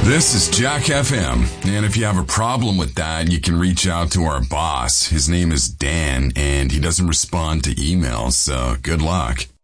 This is Jack FM, and if you have a problem with that, you can reach out to our boss. His name is Dan, and he doesn't respond to emails, so good luck.